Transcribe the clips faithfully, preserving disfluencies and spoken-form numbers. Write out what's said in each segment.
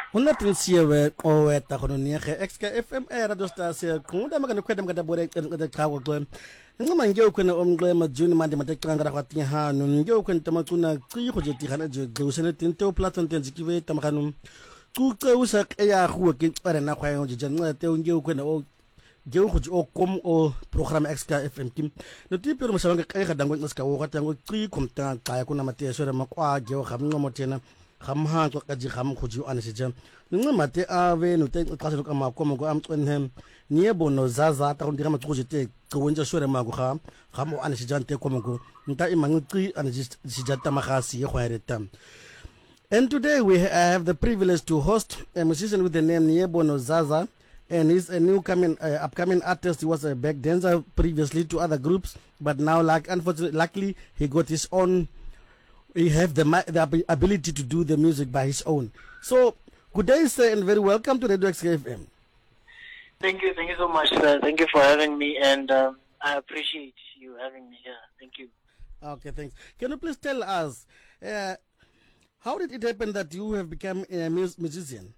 Unatinsiwe oweta kono niye X K F M radio station kunda magana kwenda magana bore ngada kawo kwen ngama ngew kwena omgwe ma juni mande mate kangara kwatinya hanu ngew kwena tamatuna qiyo jeti kana je gusene tinto platon tenzi kiwe tamakanu tuqe usak ya khuwe ke tsare na khwayo je janqa te ngew kwena o ngew khuji o kom o program X K F M kim no tipiro msabanga kai gadango ngiska wo kwatango qiyo kumta xa kuna mate sore makwa ngew khamngo motena Hamhan to kaji ham khuji anisija ninga mate ave no te qaselo kama komo go am twenhem niebo no zaza ta ndira matsuji te kwenja shore mago kha khamo anisija te komo go nta imangi anisija ta magasi ye khwaireta. And today we have the privilege to host a musician with the name Niebo no Zaza, and he's a new coming uh, upcoming artist. He was a back dancer previously to other groups, but now like unfortunately luckily he got his own. He have the the ability to do the music by his own. So, good day, sir, and very welcome to Radio X K F M. Thank you, thank you so much, sir. Thank you for having me, and um, I appreciate you having me here. Thank you. Okay, thanks. Can you please tell us uh, how did it happen that you have become a mus- musician?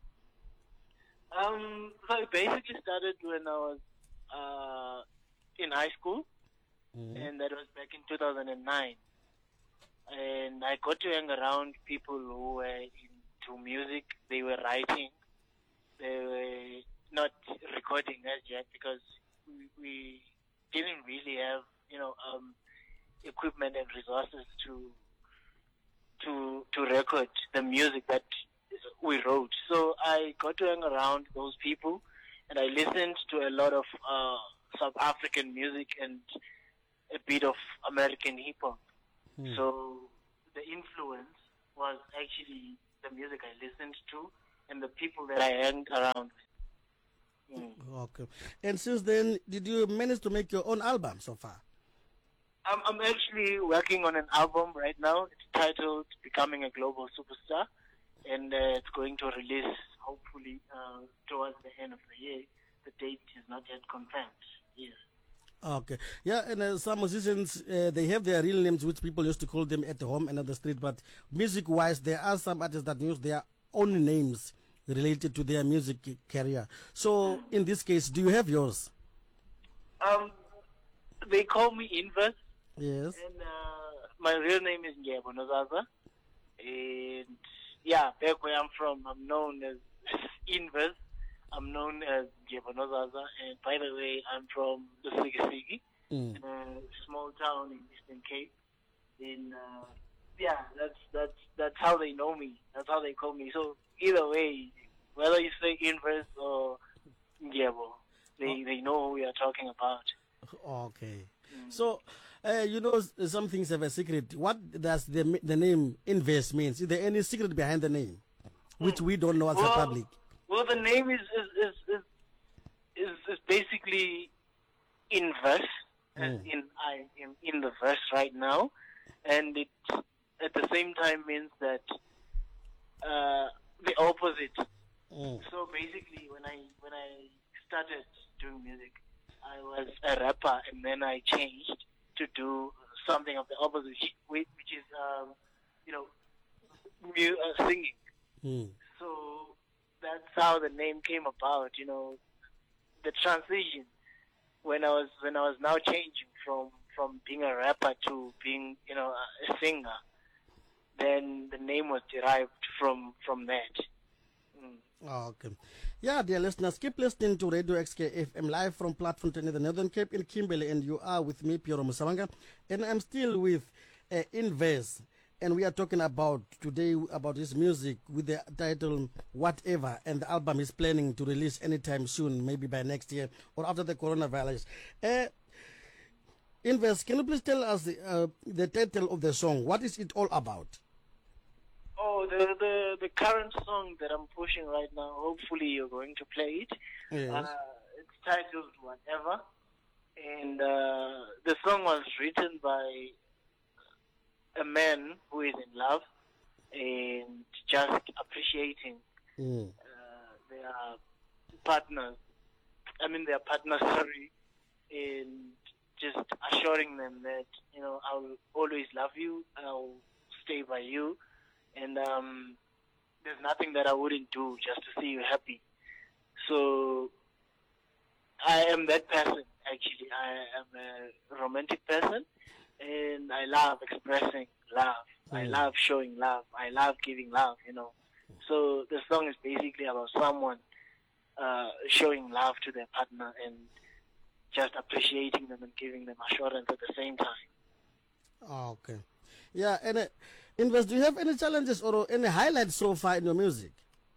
Um, so it basically started when I was uh, in high school, mm-hmm. and that was back in two thousand nine. And I got to hang around people who were into music. They were writing. They were not recording as yet because we, we didn't really have, you know, um, equipment and resources to to to record the music that we wrote. So I got to hang around those people, and I listened to a lot of uh, South African music and a bit of American hip hop. Hmm. So the influence was actually the music I listened to and the people that I hanged around with. Mm. Okay. And since then, did you manage to make your own album so far? I'm, I'm actually working on an album right now. It's titled Becoming a Global Superstar, and uh, it's going to release hopefully uh, towards the end of the year. The date is not yet confirmed. Yes. Okay. Yeah, and uh, some musicians, uh, they have their real names, which people used to call them at home and on the street. But music-wise, there are some artists that use their own names related to their music career. So, in this case, do you have yours? Um, they call me Inverse. Yes. And uh, my real name is Niebo no Zaza. And yeah, back where I'm from, I'm known as Inverse. I'm known as Niebo no Zaza, and by the way, I'm from the Sigisigi, mm. in a small town in Eastern Cape. In uh, yeah, that's that's that's how they know me. That's how they call me. So either way, whether you say Inverse or Niebo, they oh. they know who we are talking about. Okay. Mm. So, uh, you know, some things have a secret. What does the the name Inverse means? Is there any secret behind the name, which mm. we don't know as well, the public? Well, the name is is is is, is, is basically in verse, mm. in I am in the verse right now, and it at the same time means that uh, the opposite. Mm. So basically, when I when I started doing music, I was a rapper, and then I changed to do something of the opposite, which is um, you know mu- uh, singing. Mm. So that's how the name came about, you know, the transition when I was when I was now changing from, from being a rapper to being, you know, a singer. Then the name was derived from from that. Mm. Oh, okay. Yeah, dear listeners, keep listening to Radio X K F M live from Platform ten in the Northern Cape in Kimberley, and you are with me, Piero Musawanga, and I'm still with uh, Inverse. And we are talking about today about his music with the title Whatever, and the album is planning to release anytime soon, maybe by next year or after the coronavirus. Uh, Inverse, can you please tell us the, uh, the title of the song? What is it all about? Oh, the, the the current song that I'm pushing right now, hopefully you're going to play it. Yes. Uh, it's titled Whatever, and uh, the song was written by a man who is in love and just appreciating mm. uh, their partners. I mean, their partner, sorry, and just assuring them that, you know, I'll always love you, I'll stay by you. And um, there's nothing that I wouldn't do just to see you happy. So I am that person, actually. I am a romantic person, and I love expressing love. Mm. I love showing love. I love giving love, you know. So the song is basically about someone uh, showing love to their partner and just appreciating them and giving them assurance at the same time. Oh, okay. Yeah, and uh, Invest, do you have any challenges or any highlights so far in your music?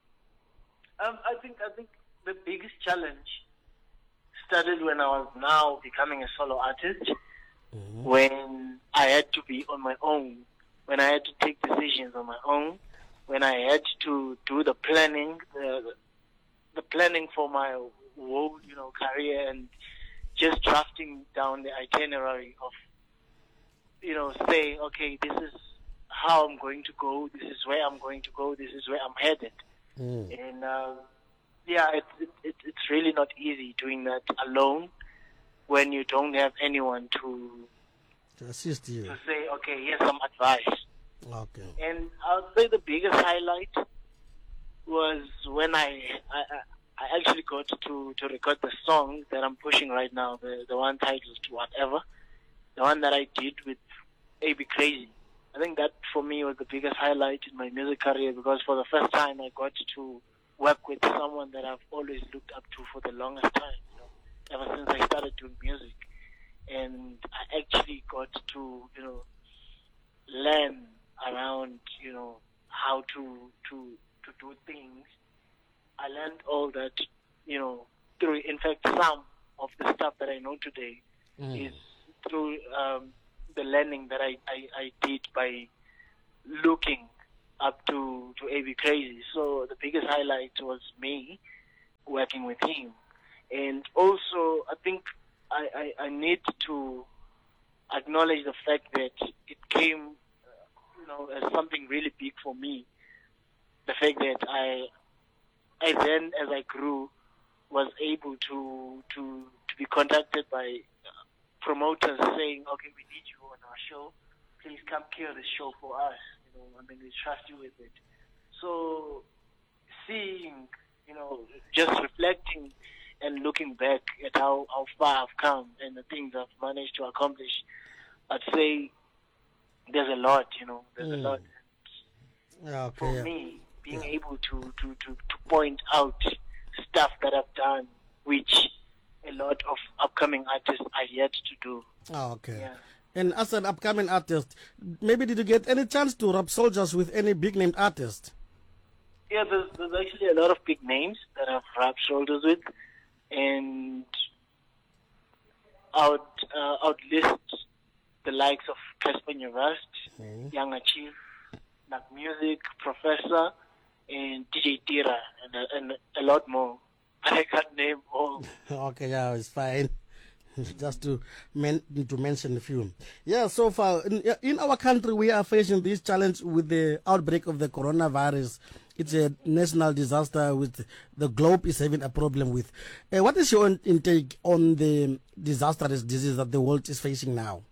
Um, I think I think the biggest challenge started when I was now becoming a solo artist, mm-hmm. when I had to be on my own, when I had to take decisions on my own, when I had to do the planning, the, the planning for my whole, you know, career, and just drafting down the itinerary of, you know, saying, okay, this is how I'm going to go, this is where I'm going to go, this is where I'm headed. Mm. And, uh, yeah, it's it, it, it's really not easy doing that alone when you don't have anyone to, to assist you. To say, okay, here's some advice. Okay. And I would say the biggest highlight was when I, I, I actually got to, to record the song that I'm pushing right now, the, the one titled Whatever, the one that I did with A B Crazy. I think that for me was the biggest highlight in my music career, because for the first time I got to work with someone that I've always looked up to for the longest time, you know, ever since I started doing music. And I actually got to, you know, learn around, you know, how to to to do things. I learned all that, you know, through, in fact, some of the stuff that I know today mm. is through um, the learning that I, I, I did by looking up to, to A B Crazy. So the biggest highlight was me working with him. And also, I think I, I, I need to acknowledge the fact that it came, you know, as something really big for me. The fact that I, I then, as I grew, was able to to to be contacted by promoters saying, okay, we need you on our show. Please come kill this show for us. You know, I mean, we trust you with it. So, seeing, you know, just reflecting and looking back at how, how far I've come and the things I've managed to accomplish, I'd say there's a lot, you know, there's mm. a lot. Yeah, okay, for yeah. me, being yeah. able to, to, to, to point out stuff that I've done, which a lot of upcoming artists are yet to do. Oh, okay. Yeah. And as an upcoming artist, maybe did you get any chance to rub soldiers with any big-named artist? Yeah, there's, there's actually a lot of big names that I've rubbed shoulders with, and I would, uh, I would list the likes of Casper Nyovast, mm. Young Chief, Nak Music, Professor, and D J Tira, and, uh, and a lot more. I can't name all. Okay, yeah, it's fine. Just to men- to mention a few. Yeah, so far, in, in our country, we are facing this challenge with the outbreak of the coronavirus. It's a national disaster which the globe is having a problem with. Uh, what is your intake on the disastrous disease that the world is facing now?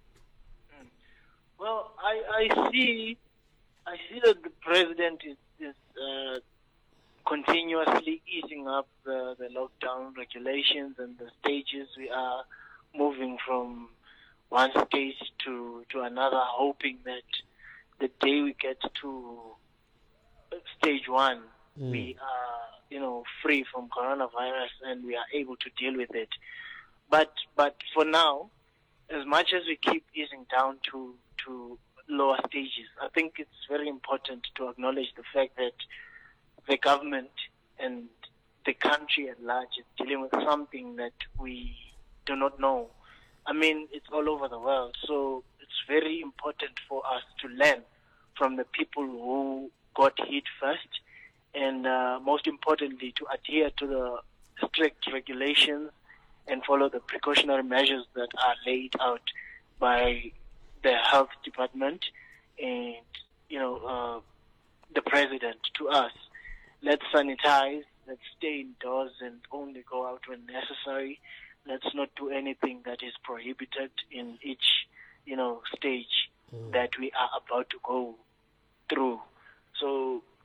Well, I, I see I see that the president is, is uh, continuously easing up the, the lockdown regulations and the stages. We are moving from one stage to, to another, hoping that the day we get to stage one, mm. we are, you know, free from coronavirus and we are able to deal with it. But but for now, as much as we keep easing down to, to lower stages, I think it's very important to acknowledge the fact that the government and the country at large is dealing with something that we do not know. I mean, it's all over the world, so it's very important for us to learn from the people who got hit first, and uh, most importantly, to adhere to the strict regulations and follow the precautionary measures that are laid out by the health department and, you know, uh, the president to us. Let's sanitize, let's stay indoors and only go out when necessary. Let's not do anything that is prohibited in each, you know, stage mm. that we are about to go through. So, yeah.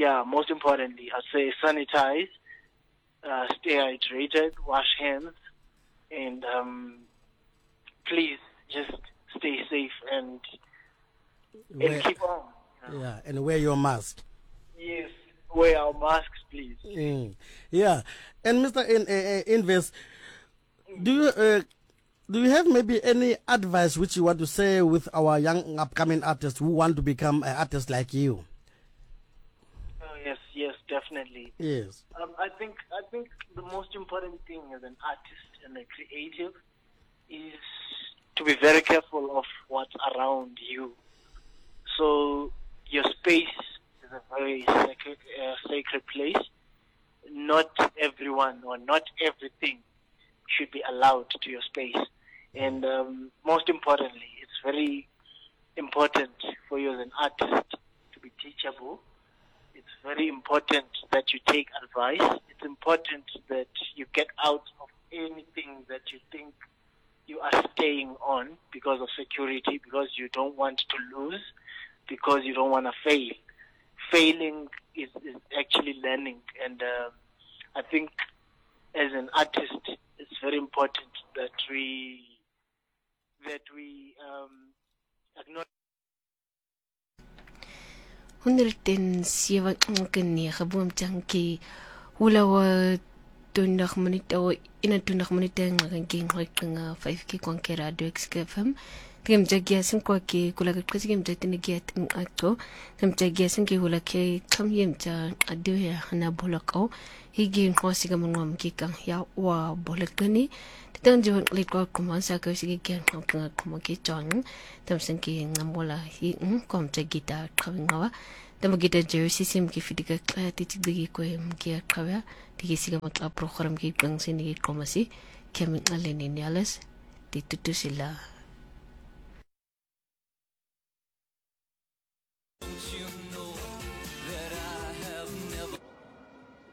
yeah, most importantly, I'd say sanitize, uh, stay hydrated, wash hands, and um, please just stay safe and, Wear, and keep on. You know? Yeah, and wear your mask. Yes, wear our masks, please. Mm. Yeah, and Mister In, uh, Invest, do you uh, do you have maybe any advice which you want to say with our young upcoming artists who want to become an artist like you? Oh yes, yes, definitely. Yes. Um, I think I think the most important thing as an artist and a creative is to be very careful of what's around you. So your space is a very sacred, uh, sacred place. Not everyone or not everything should be allowed to your space. And um, most importantly, it's very important for you as an artist to be teachable. It's very important that you take advice. It's important that you get out of anything that you think you are staying on because of security, because you don't want to lose, because you don't want to fail. Failing is, is actually learning. And uh, I think as an artist, it's very important that we that we um, acknowledge. honderd zeven negen boomtjie hulawa twintig minute o eenentwintig minute ngakeng ngakeng vyf ke kwanke radio X K F M ngemjagia sinkwake kula kaqhisi ngemjatini giat ngaqo ngemjagia sinke hula ke qhamyemja adeya hana bolako higi ngosi ka mongwam ke ka ya wa bolakani tanjo lekwa kumansa ka sige ke ngaqanga kuma ke jang tamsinke ngambola hi komja gita qhawengawa tamagita jersey sim ke fidika kla titigi ko mke qhawa tigisiga matla program ke pangsini komasi kemi aleni nialas ditutusila